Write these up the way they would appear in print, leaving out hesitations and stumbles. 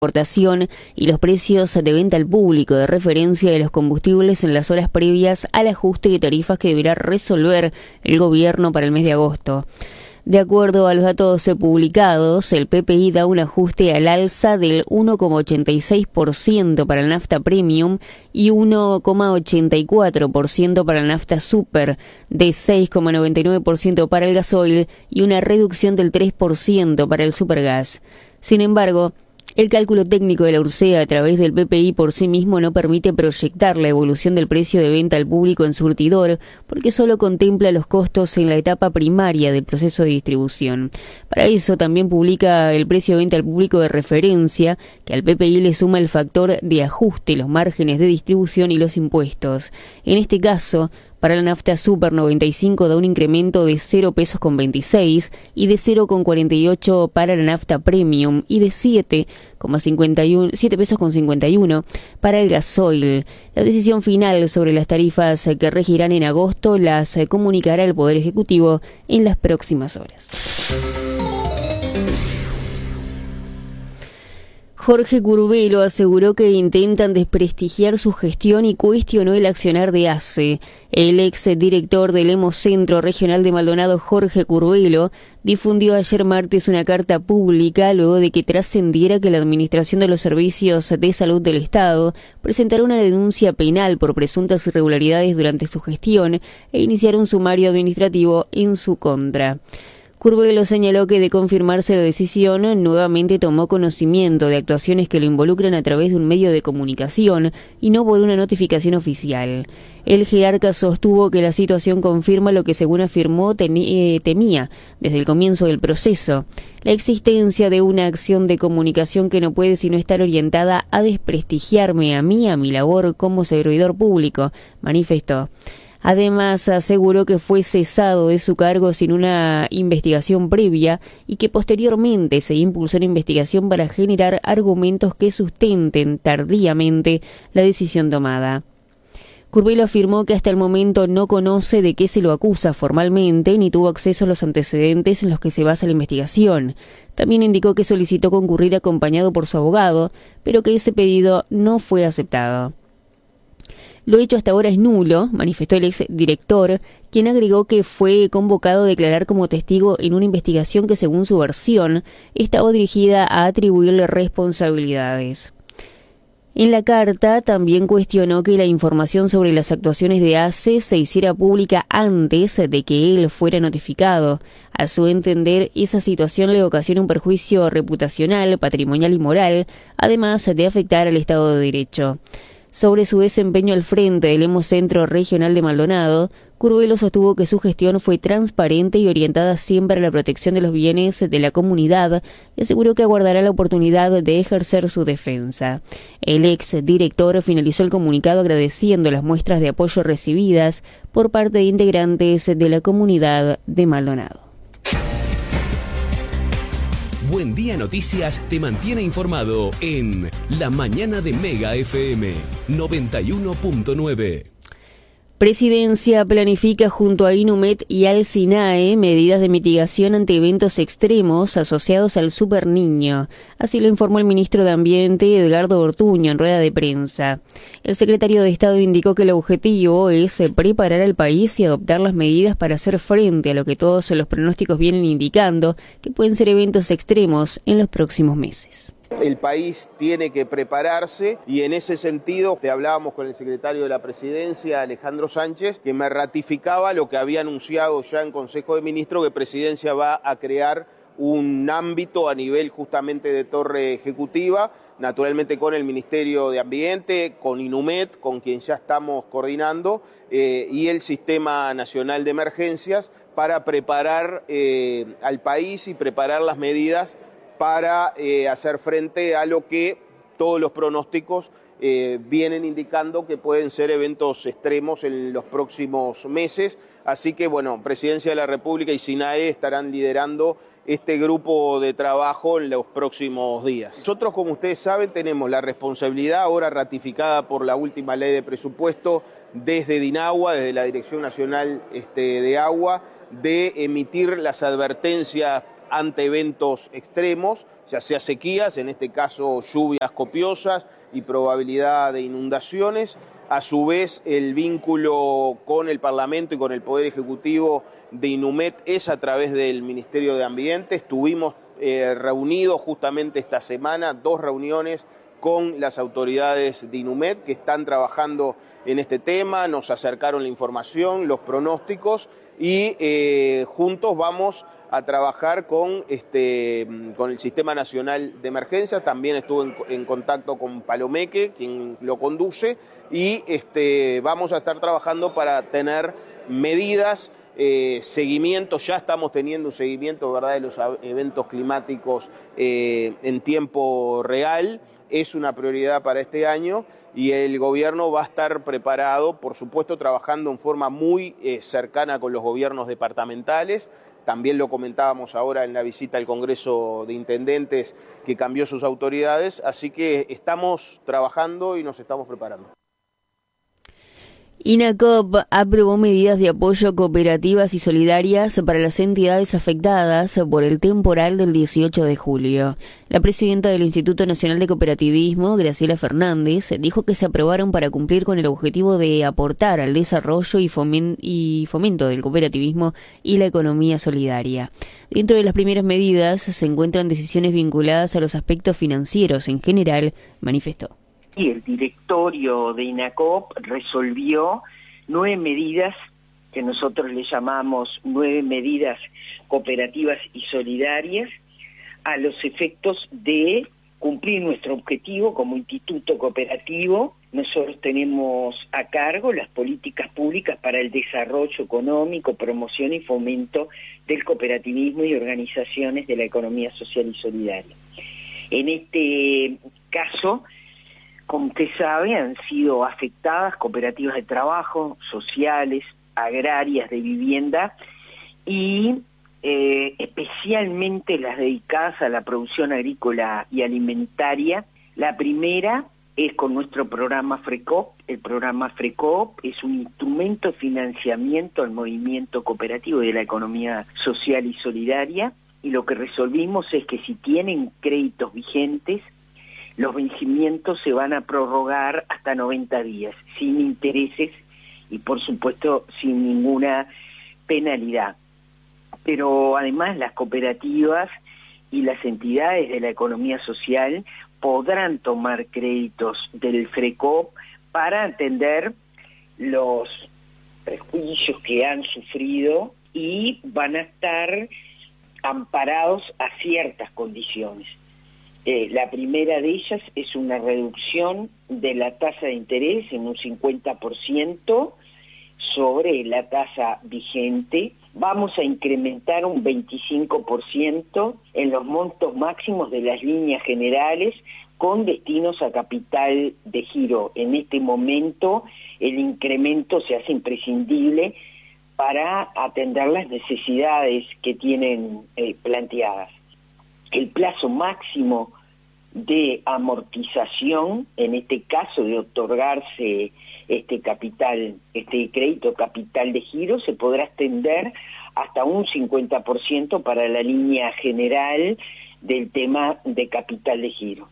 exportación y los precios de venta al público de referencia de los combustibles en las horas previas al ajuste de tarifas que deberá resolver el gobierno para el mes de agosto. De acuerdo a los datos publicados, el PPI da un ajuste al alza del 1,86% para la nafta premium y 1,84% para la nafta super, de 6,99% para el gasoil y una reducción del 3% para el supergas. Sin embargo, el cálculo técnico de la URSEA a través del PPI por sí mismo no permite proyectar la evolución del precio de venta al público en surtidor, porque solo contempla los costos en la etapa primaria del proceso de distribución. Para eso también publica el precio de venta al público de referencia, que al PPI le suma el factor de ajuste, los márgenes de distribución y los impuestos. En este caso, para la nafta Super 95 da un incremento de 0 pesos con 26 y de 0,48 para la nafta Premium y de 7 pesos con 51 para el gasoil. La decisión final sobre las tarifas que regirán en agosto las comunicará el Poder Ejecutivo en las próximas horas. Jorge Curbelo aseguró que intentan desprestigiar su gestión y cuestionó el accionar de ACE. El exdirector del Hemocentro Regional de Maldonado, Jorge Curbelo, difundió ayer martes una carta pública luego de que trascendiera que la Administración de los Servicios de Salud del Estado presentara una denuncia penal por presuntas irregularidades durante su gestión e iniciara un sumario administrativo en su contra. Curbelo señaló que de confirmarse la decisión, nuevamente tomó conocimiento de actuaciones que lo involucran a través de un medio de comunicación y no por una notificación oficial. El jerarca sostuvo que la situación confirma lo que, según afirmó, temía desde el comienzo del proceso: la existencia de una acción de comunicación que no puede sino estar orientada a desprestigiarme a mí, a mi labor como servidor público, manifestó. Además, aseguró que fue cesado de su cargo sin una investigación previa y que posteriormente se impulsó una investigación para generar argumentos que sustenten tardíamente la decisión tomada. Curbelo afirmó que hasta el momento no conoce de qué se lo acusa formalmente ni tuvo acceso a los antecedentes en los que se basa la investigación. También indicó que solicitó concurrir acompañado por su abogado, pero que ese pedido no fue aceptado. Lo hecho hasta ahora es nulo, manifestó el exdirector, quien agregó que fue convocado a declarar como testigo en una investigación que, según su versión, estaba dirigida a atribuirle responsabilidades. En la carta también cuestionó que la información sobre las actuaciones de ACE se hiciera pública antes de que él fuera notificado. A su entender, esa situación le ocasiona un perjuicio reputacional, patrimonial y moral, además de afectar al Estado de Derecho. Sobre su desempeño al frente del Hemocentro Regional de Maldonado, Curbelo sostuvo que su gestión fue transparente y orientada siempre a la protección de los bienes de la comunidad y aseguró que aguardará la oportunidad de ejercer su defensa. El exdirector finalizó el comunicado agradeciendo las muestras de apoyo recibidas por parte de integrantes de la comunidad de Maldonado. Buen Día Noticias te mantiene informado en La Mañana de Mega FM 91.9. Presidencia planifica junto a Inumet y al SINAE medidas de mitigación ante eventos extremos asociados al Super Niño. Así lo informó el ministro de Ambiente, Edgardo Ortuño, en rueda de prensa. El secretario de Estado indicó que el objetivo es preparar al país y adoptar las medidas para hacer frente a lo que todos los pronósticos vienen indicando, que pueden ser eventos extremos en los próximos meses. El país tiene que prepararse y en ese sentido hablábamos con el secretario de la Presidencia, Alejandro Sánchez, que me ratificaba lo que había anunciado ya en Consejo de Ministros, que Presidencia va a crear un ámbito a nivel justamente de torre ejecutiva, naturalmente con el Ministerio de Ambiente, con Inumet, con quien ya estamos coordinando, y el Sistema Nacional de Emergencias para preparar al país y preparar las medidas para hacer frente a lo que todos los pronósticos vienen indicando que pueden ser eventos extremos en los próximos meses. Así que, bueno, Presidencia de la República y SINAE estarán liderando este grupo de trabajo en los próximos días. Nosotros, como ustedes saben, tenemos la responsabilidad, ahora ratificada por la última ley de presupuesto, desde DINAGUA, desde la Dirección Nacional de Agua, de emitir las advertencias ante eventos extremos, ya sea sequías, en este caso lluvias copiosas y probabilidad de inundaciones. A su vez, el vínculo con el Parlamento y con el Poder Ejecutivo de INUMED es a través del Ministerio de Ambiente. Estuvimos reunidos justamente esta semana, 2 reuniones con las autoridades de INUMED que están trabajando en este tema, nos acercaron la información, los pronósticos y juntos vamos a trabajar con el Sistema Nacional de Emergencias. También estuve en contacto con Palomeque, quien lo conduce, y vamos a estar trabajando para tener medidas, seguimiento. Ya estamos teniendo un seguimiento, ¿verdad?, de los eventos climáticos en tiempo real. Es una prioridad para este año y el gobierno va a estar preparado, por supuesto, trabajando en forma muy cercana con los gobiernos departamentales. También lo comentábamos ahora en la visita al Congreso de Intendentes, que cambió sus autoridades, así que estamos trabajando y nos estamos preparando. INACOP aprobó medidas de apoyo cooperativas y solidarias para las entidades afectadas por el temporal del 18 de julio. La presidenta del Instituto Nacional de Cooperativismo, Graciela Fernández, dijo que se aprobaron para cumplir con el objetivo de aportar al desarrollo y fomento del cooperativismo y la economía solidaria. Dentro de las primeras medidas se encuentran decisiones vinculadas a los aspectos financieros en general, manifestó. Y el directorio de INACOP resolvió 9 medidas que nosotros le llamamos 9 medidas cooperativas y solidarias a los efectos de cumplir nuestro objetivo como instituto cooperativo. Nosotros tenemos a cargo las políticas públicas para el desarrollo económico, promoción y fomento del cooperativismo y organizaciones de la economía social y solidaria. En este caso, como usted sabe, han sido afectadas cooperativas de trabajo, sociales, agrarias, de vivienda y especialmente las dedicadas a la producción agrícola y alimentaria. La primera es con nuestro programa FRECOOP. El programa FRECOOP es un instrumento de financiamiento al movimiento cooperativo y de la economía social y solidaria, y lo que resolvimos es que si tienen créditos vigentes, los vencimientos se van a prorrogar hasta 90 días, sin intereses y por supuesto sin ninguna penalidad. Pero además las cooperativas y las entidades de la economía social podrán tomar créditos del FRECOOP para atender los perjuicios que han sufrido y van a estar amparados a ciertas condiciones. La primera de ellas es una reducción de la tasa de interés en un 50% sobre la tasa vigente. Vamos a incrementar un 25% en los montos máximos de las líneas generales con destinos a capital de giro. En este momento el incremento se hace imprescindible para atender las necesidades que tienen planteadas. El plazo máximo de amortización, en este caso de otorgarse este crédito capital de giro, se podrá extender hasta un 50% para la línea general del tema de capital de giro.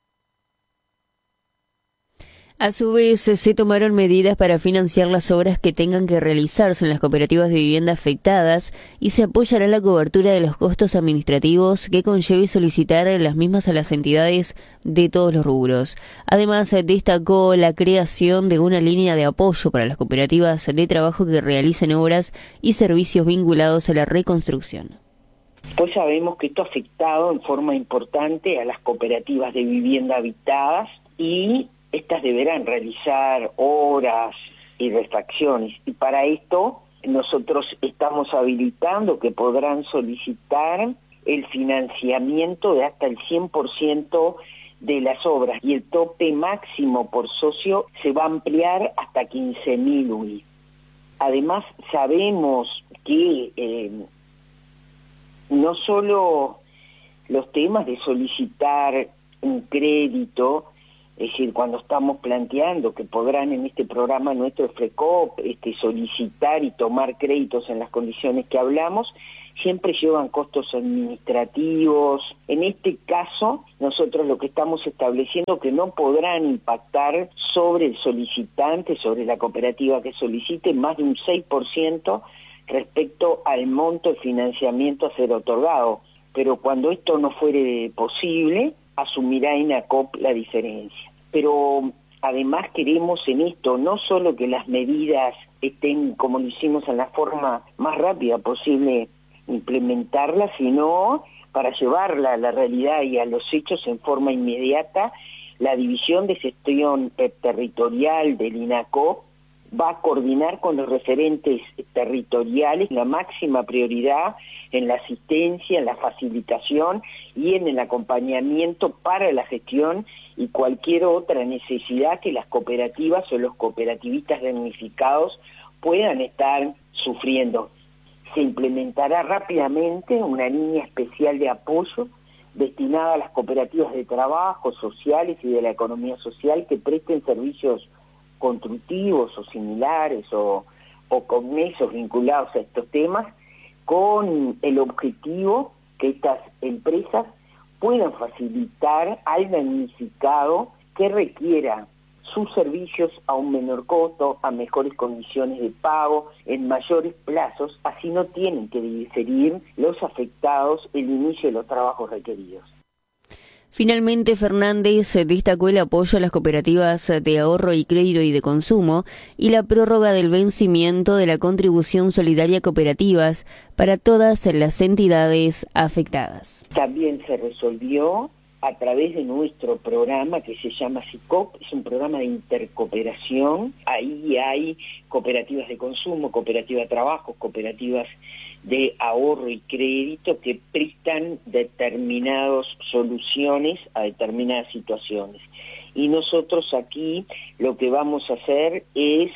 A su vez, se tomaron medidas para financiar las obras que tengan que realizarse en las cooperativas de vivienda afectadas y se apoyará la cobertura de los costos administrativos que conlleve solicitar las mismas a las entidades de todos los rubros. Además, destacó la creación de una línea de apoyo para las cooperativas de trabajo que realicen obras y servicios vinculados a la reconstrucción. Pues sabemos que esto ha afectado en forma importante a las cooperativas de vivienda habitadas y estas deberán realizar obras y refacciones, y para esto nosotros estamos habilitando que podrán solicitar el financiamiento de hasta el 100% de las obras, y el tope máximo por socio se va a ampliar hasta 15.000 UI. Además, sabemos que no solo los temas de solicitar un crédito, es decir, cuando estamos planteando que podrán en este programa nuestro FRECOOP solicitar y tomar créditos en las condiciones que hablamos, siempre llevan costos administrativos. En este caso, nosotros lo que estamos estableciendo que no podrán impactar sobre el solicitante, sobre la cooperativa que solicite, más de un 6% respecto al monto de financiamiento a ser otorgado. Pero cuando esto no fuere posible, asumirá ENACOP la diferencia. Pero además queremos en esto no solo que las medidas estén, como lo hicimos, en la forma más rápida posible implementarlas, sino para llevarla a la realidad y a los hechos en forma inmediata. La División de Gestión Territorial del INACOP va a coordinar con los referentes territoriales la máxima prioridad en la asistencia, en la facilitación y en el acompañamiento para la gestión y cualquier otra necesidad que las cooperativas o los cooperativistas damnificados puedan estar sufriendo. Se implementará rápidamente una línea especial de apoyo destinada a las cooperativas de trabajo, sociales y de la economía social que presten servicios constructivos o similares o con nexos vinculados a estos temas, con el objetivo que estas empresas puedan facilitar al damnificado que requiera sus servicios a un menor costo, a mejores condiciones de pago, en mayores plazos, así no tienen que diferir los afectados el inicio de los trabajos requeridos. Finalmente, Fernández destacó el apoyo a las cooperativas de ahorro y crédito y de consumo y la prórroga del vencimiento de la contribución solidaria a cooperativas para todas las entidades afectadas. También se resolvió a través de nuestro programa que se llama SICOP, es un programa de intercooperación. Ahí hay cooperativas de consumo, cooperativas de trabajo, cooperativas de ahorro y crédito que prestan determinadas soluciones a determinadas situaciones. Y nosotros aquí lo que vamos a hacer es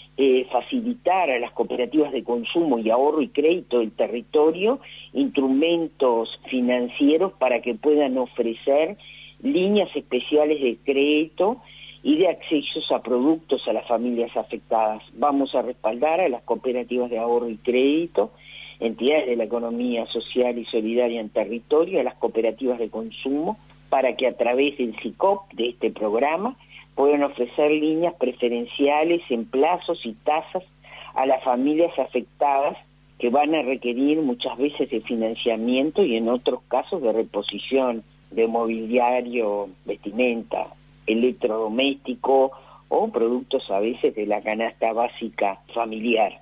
facilitar a las cooperativas de consumo y ahorro y crédito del territorio instrumentos financieros para que puedan ofrecer líneas especiales de crédito y de accesos a productos a las familias afectadas. Vamos a respaldar a las cooperativas de ahorro y crédito, entidades de la economía social y solidaria en territorio, a las cooperativas de consumo, para que a través del SICOP, de este programa, pueden ofrecer líneas preferenciales en plazos y tasas a las familias afectadas que van a requerir muchas veces de financiamiento y en otros casos de reposición de mobiliario, vestimenta, electrodoméstico o productos a veces de la canasta básica familiar.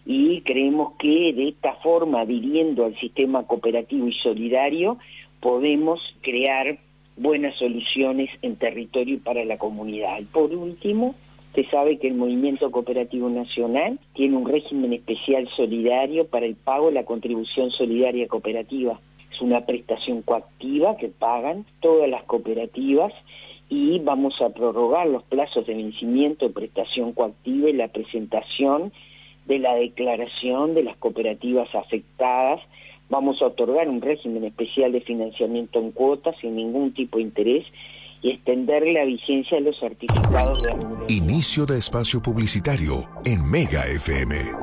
Y creemos que de esta forma, adhiriendo al sistema cooperativo y solidario, podemos crear buenas soluciones en territorio y para la comunidad. Y por último, se sabe que el Movimiento Cooperativo Nacional tiene un régimen especial solidario para el pago de la contribución solidaria cooperativa. Es una prestación coactiva que pagan todas las cooperativas y vamos a prorrogar los plazos de vencimiento de prestación coactiva y la presentación de la declaración de las cooperativas afectadas. Vamos a otorgar un régimen especial de financiamiento en cuotas sin ningún tipo de interés y extender la vigencia de los certificados de regularidad. Inicio de espacio publicitario en Mega FM.